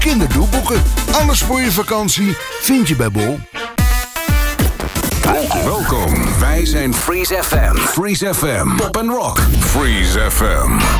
kinderdoelboeken. Alles voor je vakantie vind je bij Bol. Welkom, wij zijn Freeze FM. Freeze FM, Pop and Rock. Freeze FM.